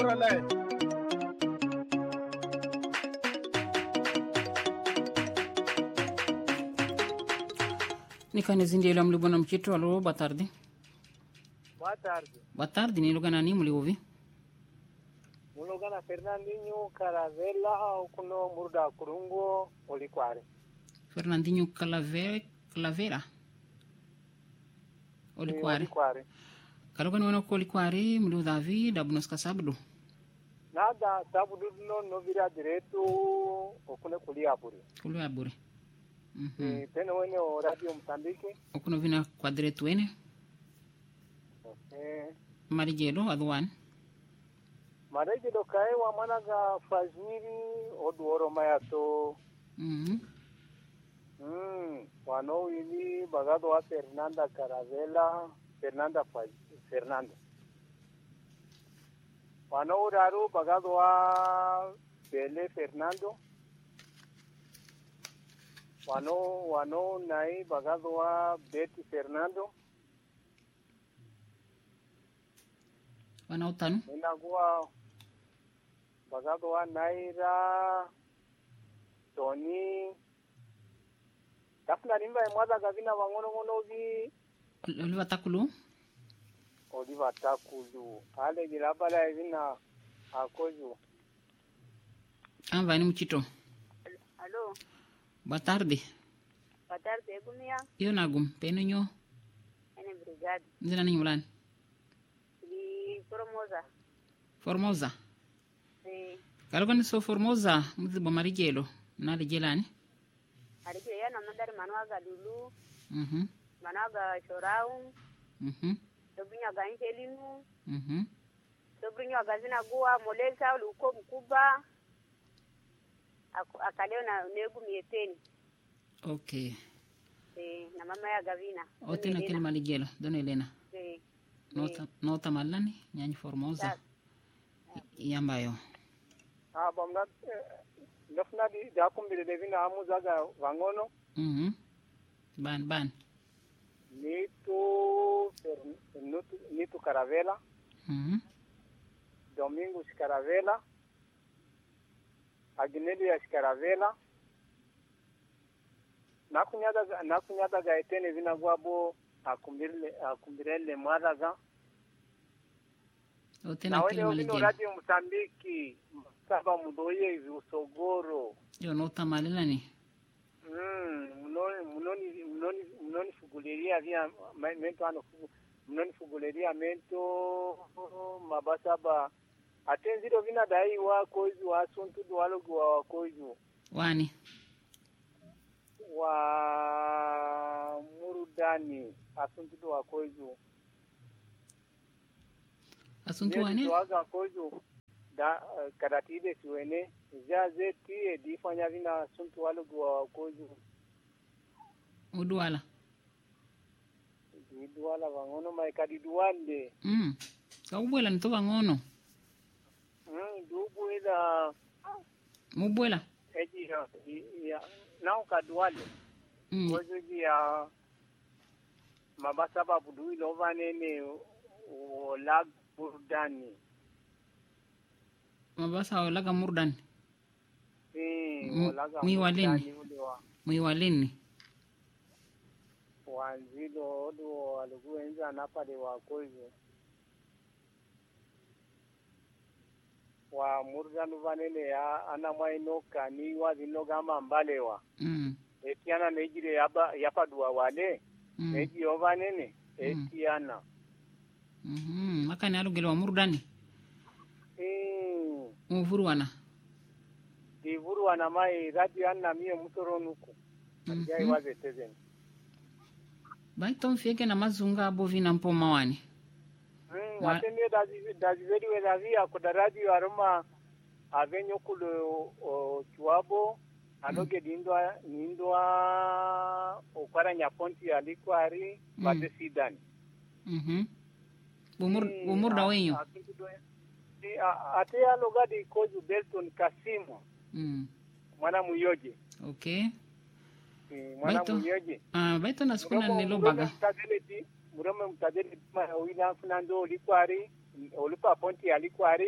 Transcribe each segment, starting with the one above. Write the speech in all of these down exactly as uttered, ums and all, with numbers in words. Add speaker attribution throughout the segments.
Speaker 1: Rale.
Speaker 2: Nika nizindela mlibona mchito. Alo, boa tarde.
Speaker 3: Boa tarde.
Speaker 2: Boa tarde, ni lugana ni mliuvi?
Speaker 3: Mulugana Fernandinho Caravela kuno Murda Kurungo Olikware.
Speaker 2: Fernandinho Calavera, Calavera. Olikware.
Speaker 3: Olikware.
Speaker 2: Kalugana wana ko Olikware, mliu Davi, da bunoska sabdo.
Speaker 3: Nada, sabudu no no vira direto okune kulia buri.
Speaker 2: Kulia buri. Mhm.
Speaker 3: E tena wene o Radio Mozambique.
Speaker 2: Okuno vina kwa direto wene.
Speaker 3: Okay.
Speaker 2: Marigedo adwan.
Speaker 3: Marigedo kai wa managa faziri oduoro mayato.
Speaker 2: Mhm.
Speaker 3: Mm, wano ini bagado wa Fernanda Caravela, Fernanda Faz, Fernanda. Wano uraru bagado wa Bele Fernando. Wano wano nai bagado wa Betty Fernando.
Speaker 2: Wana utanu?
Speaker 3: Inagua bagado wa Naira Tony. Tafuna rimba mwaza gavina wangono ngono vi
Speaker 2: Oliva takulu?
Speaker 3: Oliva takulu. Ale gilabala evina akoju.
Speaker 2: Amba ni mchito.
Speaker 4: Alô?
Speaker 2: Boa tarde.
Speaker 4: Boa tarde, Egumia.
Speaker 2: Iyo nagum, peno nyo.
Speaker 4: Ene brigade.
Speaker 2: Nzina ni mulani?
Speaker 4: Di Formosa.
Speaker 2: Formosa?
Speaker 4: Sim.
Speaker 2: Kalugana so Formosa, mzibo Marigelo. Nali jelani?
Speaker 4: Marigelo yana mandari manuaga Lulu.
Speaker 2: Mhm.
Speaker 4: Manuaga Chorau.
Speaker 2: Mhm.
Speaker 4: Sobrinho ga Intelinu.
Speaker 2: Mhm.
Speaker 4: Sobrinho ga Zina Gua, Moleza, Luko Mkuba. Akaleo na Negu Mieteni.
Speaker 2: Okay.
Speaker 4: Sim. Na mama ya Gavina.
Speaker 2: Ote na kile Marigelo, Dona Helena.
Speaker 4: Sim.
Speaker 2: Nota nota malani, nyanyi Formosa. Yambayo.
Speaker 3: Ah, bomna nafna di dakumbile devina amuzaga wangono.
Speaker 2: Mhm. Ban ban.
Speaker 3: Nitu Nitu Nitu Caravela.
Speaker 2: Mhm.
Speaker 3: Domingos Caravela. Agnelio Caravela. Nakunyada nakunyada ga etene vina gwabo akumbile akumbirele mwadaga.
Speaker 2: Ote
Speaker 3: Na
Speaker 2: na
Speaker 3: wale
Speaker 2: kile
Speaker 3: ovino
Speaker 2: Marigelo.
Speaker 3: Radio Mozambique saba mudoye usogoro.
Speaker 2: Yo nota malani.
Speaker 3: Mm, mnoni mnoni mnoni mnoni fuguleria via mento ano mnoni fuguleria mento mabasaba atenziro vina dai wa koizu wa suntu do alogu wa koizu
Speaker 2: Wani.
Speaker 3: wa murudani asuntu do wa koizu
Speaker 2: Asuntu wani?
Speaker 3: Waga koizu da uh, karatide siwene jaze tie difanya vina suntu alogu wa koizu
Speaker 2: Uduala.
Speaker 3: Duala wangono maikadi duande.
Speaker 2: Mm. Kaubwela nitoba ngono.
Speaker 3: Mm, dubu ila
Speaker 2: Mubwela.
Speaker 3: eji ya, ya nao kaduale.
Speaker 2: Mm.
Speaker 3: Wajuji ya mabasa babudu ilo vanene o lag burdani.
Speaker 2: Mabasa olaga murdan.
Speaker 3: Eh,
Speaker 2: M-
Speaker 3: o laga
Speaker 2: mwi walini.
Speaker 3: burdani uliwa.
Speaker 2: Mwi walini.
Speaker 3: Wanzilo odu walugu enza napade wa koizo. Wa murdanu vanene ya anamainoka ni wazino gama mbalewa.
Speaker 2: Mm.
Speaker 3: Etiana nejire yaba yapadua wale.
Speaker 2: Mm.
Speaker 3: Neji ovanene etiana.
Speaker 2: Mhm. Makani alugelo wa murdani.
Speaker 3: Mm.
Speaker 2: Muvuruwana.
Speaker 3: Divuru wana mai radio anna mie mutoronuku. Ajai
Speaker 2: Mhm.
Speaker 3: waze tezeni.
Speaker 2: Baito mfieke na mazunga abo vina mpoma wani.
Speaker 3: Mm.
Speaker 2: Wa-
Speaker 3: Atende dazi dazi wedi wedavi akuda radio aroma avenyo kule o chuabo. Anoge dindwa nindwa okwara nyaponti alikwari
Speaker 2: Mm.
Speaker 3: bade sidani.
Speaker 2: Mhm. Bumur
Speaker 3: Mm,
Speaker 2: bumurda
Speaker 3: a-
Speaker 2: wenyo.
Speaker 3: a- Di- a- ate alogadi koju Belton Kasimu
Speaker 2: Mm.
Speaker 3: mwana muyoje.
Speaker 2: Okay.
Speaker 3: Eh, mwana
Speaker 2: Baito.
Speaker 3: muyoje.
Speaker 2: Ah, baito na sikuna
Speaker 3: Muromo-
Speaker 2: nilo
Speaker 3: muromo
Speaker 2: baga.
Speaker 3: mtadele murome mtadele ma wina funando olikwari olipa ponti alikwari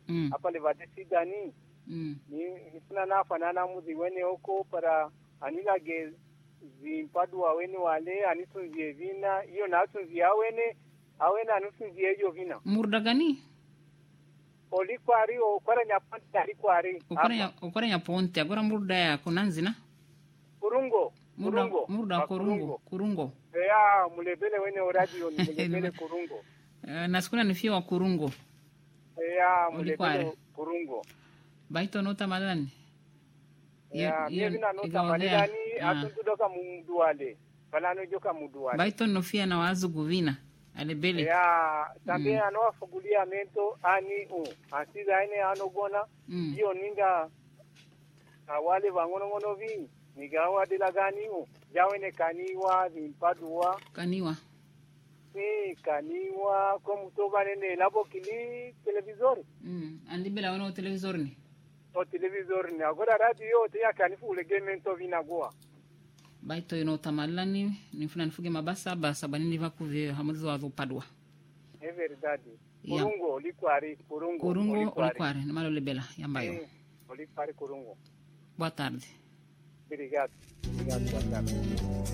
Speaker 2: Mm.
Speaker 3: hapa levate sidani
Speaker 2: Mm.
Speaker 3: ni sina na fanana muzi wene huko para anila ge zimpadwa wene wale anisunzie vina hiyo na asunzia wene awena anusunzie hiyo vina
Speaker 2: Murda gani?
Speaker 3: olikwari okora nyaponte alikwari
Speaker 2: Ukora ukora ya ponte agora murda ya kunanzina.
Speaker 3: kurungo
Speaker 2: Murda
Speaker 3: kurungo
Speaker 2: murda
Speaker 3: Ma
Speaker 2: kurungo kurungo.
Speaker 3: ya mulebele wene radio ni mulebele kurungo
Speaker 2: Uh, nasikuna nifia wa kurungo.
Speaker 3: ya
Speaker 2: Olikwari.
Speaker 3: mulebele kurungo
Speaker 2: Baito nota malani.
Speaker 3: ya
Speaker 2: Iyo-
Speaker 3: mimi na nota
Speaker 2: igawazea.
Speaker 3: malani
Speaker 2: Ah.
Speaker 3: atuntudoka munduale falano joka muduale
Speaker 2: Baito nofia na wazu guvina. Alebele.
Speaker 3: ya tambe mm. anowafugulia mento ani u asiza ine anogona
Speaker 2: Mm.
Speaker 3: hiyo ninga awale vangono vi nigawa de la gani u jawene kaniwa vimpadua
Speaker 2: Kaniwa.
Speaker 3: ni kaniwa como toba nene labo kili televisor
Speaker 2: Mm. Andibela wana televisor ni.
Speaker 3: o televisor ni agora radio te ya kanifu lege mento vinagua
Speaker 2: Baito inota malani nifuna nifuge mabasa basa banini vakuve hamuzo wazo padwa.
Speaker 3: é verdade
Speaker 2: Ya.
Speaker 3: kurungo likwari kurungo
Speaker 2: Kurungo
Speaker 3: olikwari.
Speaker 2: olikware namalo lebela yambayo.
Speaker 3: Sim, olikwari kurungo
Speaker 2: Boa tarde.
Speaker 3: obrigado obrigado boa tarde